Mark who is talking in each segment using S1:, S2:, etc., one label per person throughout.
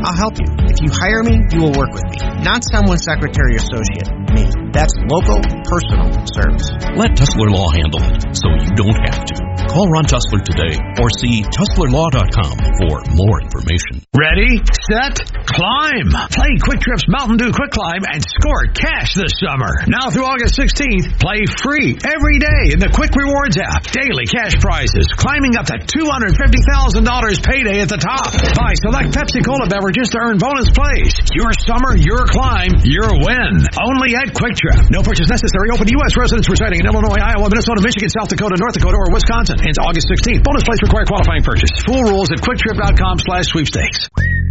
S1: I'll help you. If you hire me, you will work with me. Not someone's secretary or associate. Me. That's local, personal service.
S2: Let Tussler Law handle it, so you don't have to. Call Ron Tussler today or see TusslerLaw.com for more information.
S3: Ready, set, climb. Play Quick Trip's Mountain Dew Quick Climb and score cash this summer. Now through August 16th, play free every day in the Quick Rewards app. Daily cash prizes climbing up to $250,000 payday at the top. Buy select Pepsi-Cola beverages to earn bonus plays. Your summer, your climb, your win. Only at Quick Trip. No purchase necessary. Open to U.S. residents residing in Illinois, Iowa, Minnesota, Michigan, South Dakota, North Dakota, or Wisconsin. Ends August 16th. Bonus plays require qualifying purchase. Full rules at QuickTrip.com/sweepstakes.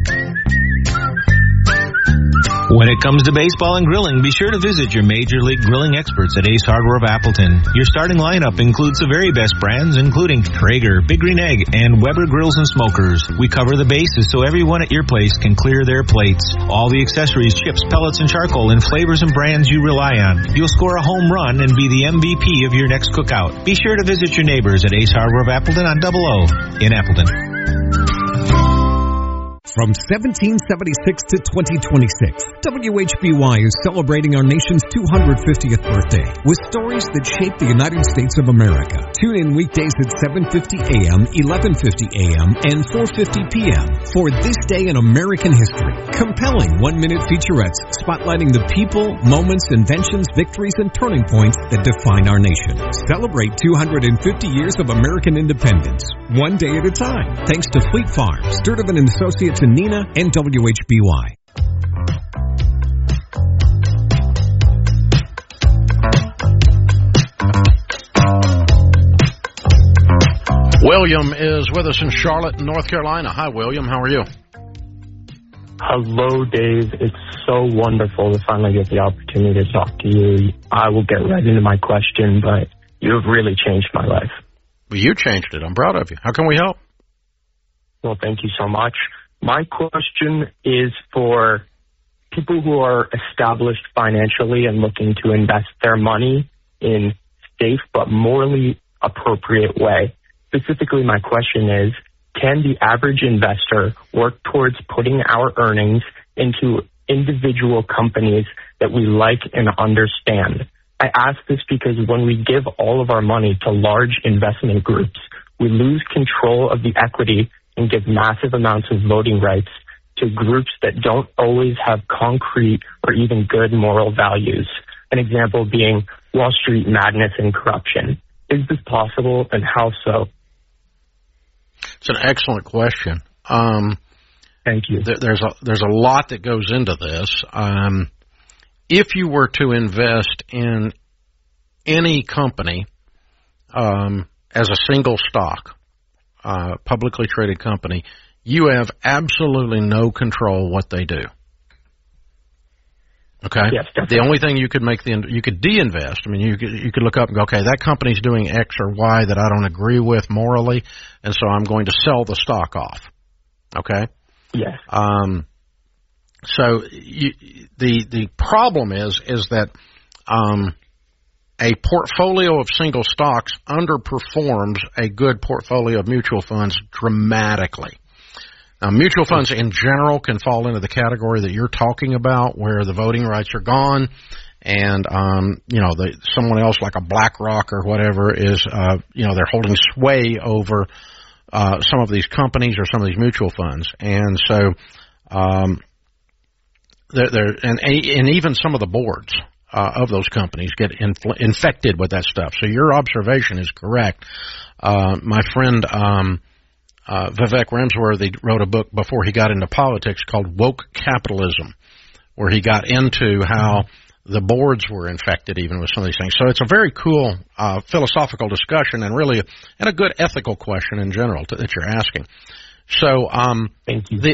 S4: When it comes to baseball and grilling, be sure to visit your Major League Grilling experts at Ace Hardware of Appleton. Your starting lineup includes the very best brands, including Traeger, Big Green Egg, and Weber Grills and Smokers. We cover the bases so everyone at your place can clear their plates. All the accessories, chips, pellets, and charcoal in flavors and brands you rely on. You'll score a home run and be the MVP of your next cookout. Be sure to visit your neighbors at Ace Hardware of Appleton on Double O in Appleton.
S5: From 1776 to 2026, WHBY is celebrating our nation's 250th birthday with stories that shape the United States of America. Tune in weekdays at 7:50 a.m., 11:50 a.m., and 4:50 p.m. for This Day in American History. Compelling one-minute featurettes spotlighting the people, moments, inventions, victories, and turning points that define our nation. Celebrate 250 years of American independence, one day at a time. Thanks to Fleet Farms, Sturtevant & Associates, Nina, and WHBY.
S6: William is with us in Charlotte, North Carolina. Hi, William. How are you?
S7: Hello, Dave. It's so wonderful to finally get the opportunity to talk to you. I will get right into my question, but you have really changed my life.
S6: Well, you changed it. I'm proud of you. How can we help?
S7: Well, thank you so much. My question is for people who are established financially and looking to invest their money in safe but morally appropriate way. Specifically, my question is, can the average investor work towards putting our earnings into individual companies that we like and understand? I ask this because when we give all of our money to large investment groups, we lose control of the equity and give massive amounts of voting rights to groups that don't always have concrete or even good moral values. An example being Wall Street madness and corruption. Is this possible, and how so?
S6: It's an excellent question.
S7: Thank you.
S6: There's a lot that goes into this. If you were to invest in any company as a single stock, publicly traded company, you have absolutely no control what they do. Okay?
S7: Yes, definitely.
S6: The only thing you could you could de-invest. I mean, you could look up and go, okay, that company's doing X or Y that I don't agree with morally, and so I'm going to sell the stock off. Okay?
S7: Yes.
S6: So the problem is that a portfolio of single stocks underperforms a good portfolio of mutual funds dramatically. Now, mutual funds in general can fall into the category that you're talking about, where the voting rights are gone, and someone else like a BlackRock or whatever is they're holding sway over some of these companies or some of these mutual funds, and so and even some of the boards of those companies get infected with that stuff. So your observation is correct. My friend Vivek Ramsworthy wrote a book before he got into politics called Woke Capitalism, where he got into how the boards were infected even with some of these things. So it's a very cool philosophical discussion and really a good ethical question in general that you're asking. So
S7: thank you.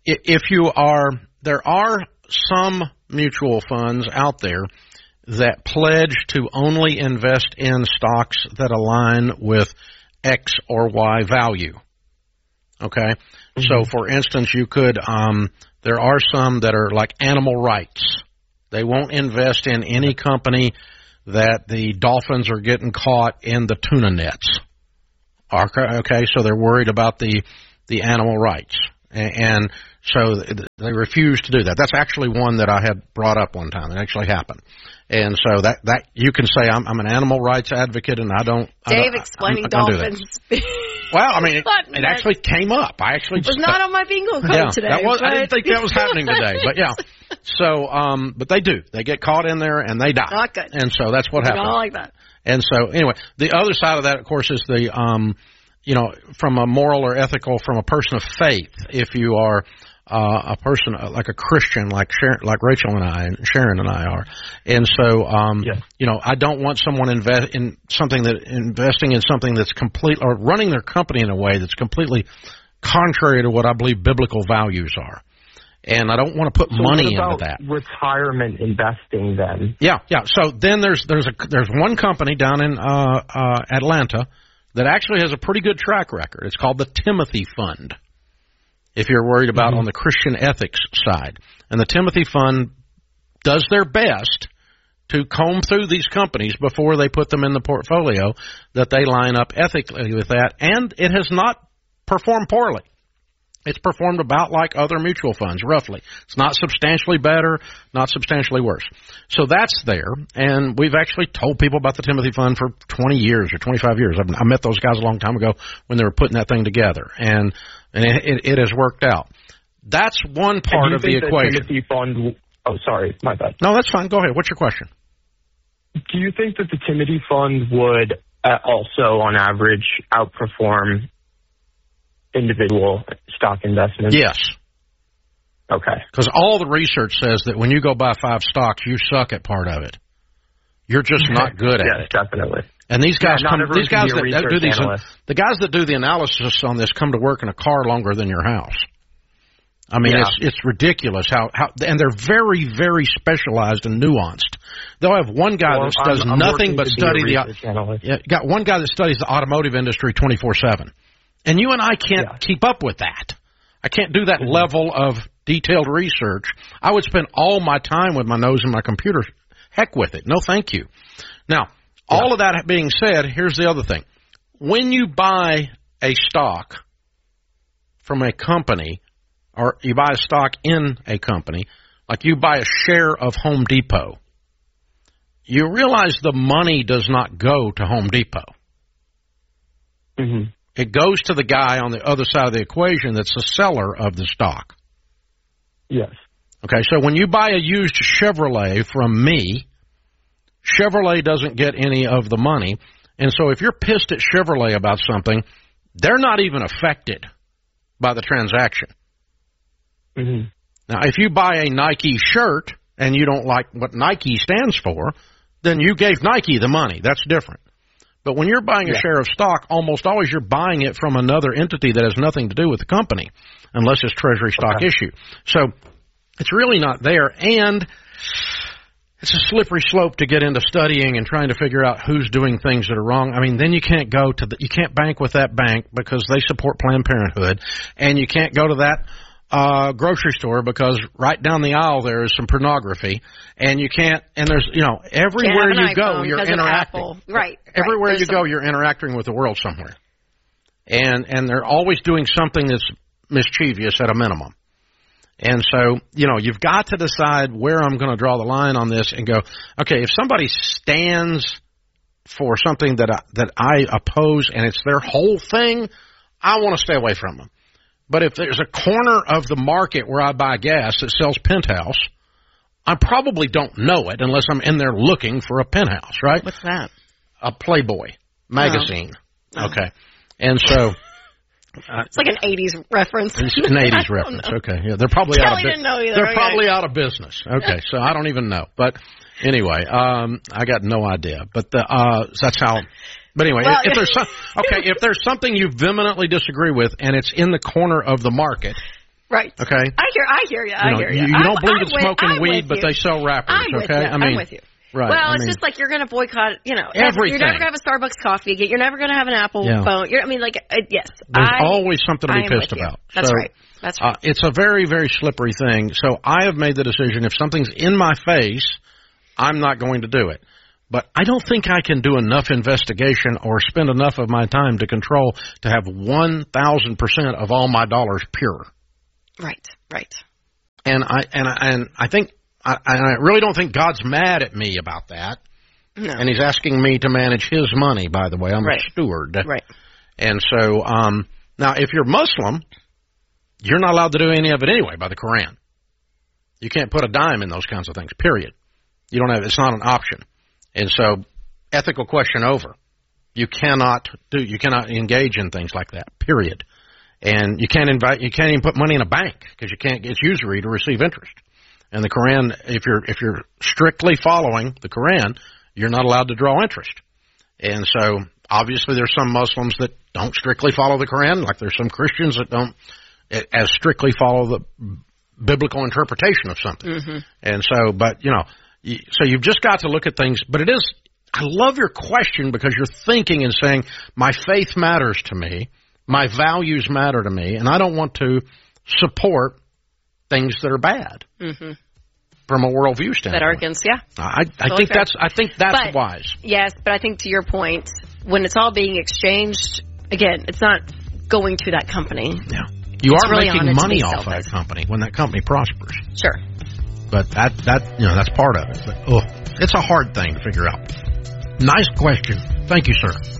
S6: There are some mutual funds out there that pledge to only invest in stocks that align with X or Y value. Okay? Mm-hmm. So, for instance, you could, there are some that are like animal rights. They won't invest in any company that the dolphins are getting caught in the tuna nets. Okay? So they're worried about the animal rights. And So they refuse to do that. That's actually one that I had brought up one time. It actually happened. And so that you can say I'm an animal rights advocate, and I don't.
S8: Dave explaining dolphins.
S6: Well, I mean, it actually came up. I actually
S8: was not on my bingo card today.
S6: I didn't think that was happening today, but yeah. So, but they do. They get caught in there and they die.
S8: Not good.
S6: And so that's what happens.
S8: I like that.
S6: And so anyway, the other side of that, of course, is the from a moral or ethical, from a person of faith. If you are a person like a Christian, like Rachel and I and Sharon and I are, and so I don't want someone investing in something that's complete, or running their company in a way that's completely contrary to what I believe biblical values are. And I don't want to put money into that.
S7: Retirement investing, then.
S6: Yeah. So then there's one company down in Atlanta that actually has a pretty good track record. It's called the Timothy Fund, if you're worried about on the Christian ethics side. And the Timothy Fund does their best to comb through these companies before they put them in the portfolio, that they line up ethically with that. And it has not performed poorly. It's performed about like other mutual funds, roughly. It's not substantially better, not substantially worse. So that's there, and we've actually told people about the Timothy Fund for 20 years or 25 years. I met those guys a long time ago when they were putting that thing together, and it has worked out. That's one part of the equation.
S7: Timothy Fund, sorry, my bad.
S6: No, that's fine. Go ahead. What's your question?
S7: Do you think that the Timothy Fund would also, on average, outperform individual stock investments?
S6: Yes.
S7: Okay.
S6: Because all the research says that when you go buy 5 stocks, you suck at part of it. You're just not good at it.
S7: Yes, definitely.
S6: And these guys
S7: the guys
S6: that do the analysis on this come to work in a car longer than your house. I mean, it's ridiculous how and they're very, very specialized and nuanced. They'll have one guy that does nothing but study got one guy that studies the automotive industry 24/7. And you and I can't keep up with that. I can't do that level of detailed research. I would spend all my time with my nose in my computer. Heck with it. No, thank you. Now, all of that being said, here's the other thing. When you buy a stock from a company, or you buy a stock in a company, like you buy a share of Home Depot, you realize the money does not go to Home Depot.
S7: Mm-hmm.
S6: It goes to the guy on the other side of the equation that's the seller of the stock.
S7: Yes.
S6: Okay, so when you buy a used Chevrolet from me, Chevrolet doesn't get any of the money. And so if you're pissed at Chevrolet about something, they're not even affected by the transaction.
S7: Mm-hmm.
S6: Now, if you buy a Nike shirt and you don't like what Nike stands for, then you gave Nike the money. That's different. But when you're buying a share of stock, almost always you're buying it from another entity that has nothing to do with the company, unless it's treasury stock issue. So it's really not there, and it's a slippery slope to get into studying and trying to figure out who's doing things that are wrong. I mean, then you can't go to you can't bank with that bank because they support Planned Parenthood, and you can't go to that grocery store because right down the aisle there is some pornography, and you can't, and there's, everywhere you go, you're interacting.
S8: Right.
S6: Everywhere you go, you're interacting with the world somewhere. And they're always doing something that's mischievous at a minimum. And so, you've got to decide where I'm going to draw the line on this and go, okay, if somebody stands for something that I oppose and it's their whole thing, I want to stay away from them. But if there's a corner of the market where I buy gas that sells Penthouse, I probably don't know it unless I'm in there looking for a Penthouse, right?
S8: What's that?
S6: A Playboy magazine. Oh. Okay. And so...
S8: it's like an 80s reference.
S6: It's an 80s reference. Okay. Yeah, they're probably
S8: Kelly didn't know either.
S6: They're probably out of business. Okay. So I don't even know. But anyway, I got no idea. But that's how... But anyway,
S8: well,
S6: if there's something you vehemently disagree with and it's in the corner of the market,
S8: right?
S6: Okay,
S8: I hear you.
S6: You don't believe in smoking weed, but they sell wrappers.
S8: I'm with you.
S6: Right.
S8: Well, it's just like you're going to boycott,
S6: everything.
S8: You're never going to have a Starbucks coffee again. You're never going to have an Apple phone. Yes.
S6: There's always something to be pissed about.
S8: That's right. That's right.
S6: It's a very, very slippery thing. So I have made the decision, if something's in my face, I'm not going to do it. But I don't think I can do enough investigation or spend enough of my time to control to have 1,000% of all my dollars pure.
S8: Right.
S6: And I think I really don't think God's mad at me about that.
S8: No.
S6: And He's asking me to manage His money. By the way, I'm a steward.
S8: Right.
S6: And so now, if you're Muslim, you're not allowed to do any of it anyway by the Quran. You can't put a dime in those kinds of things. Period. You don't have. It's not an option. And so, ethical question over. You cannot engage in things like that. Period. And you can't even put money in a bank because it's usury to receive interest. And the Quran, if you're strictly following the Quran, you're not allowed to draw interest. And so, obviously, there's some Muslims that don't strictly follow the Quran, like there's some Christians that don't as strictly follow the biblical interpretation of something. Mm-hmm. And so, but, so you've just got to look at things. But it is, I love your question because you're thinking and saying, my faith matters to me, my values matter to me, and I don't want to support things that are bad. Mm-hmm. From a worldview standpoint.
S8: That are against,
S6: I think that's wise.
S8: Yes, but I think to your point, when it's all being exchanged, again, it's not going to that company.
S6: Yeah. You are really making money off that company when that company prospers.
S8: Sure.
S6: But that's part of it. But, it's a hard thing to figure out. Nice question. Thank you, sir.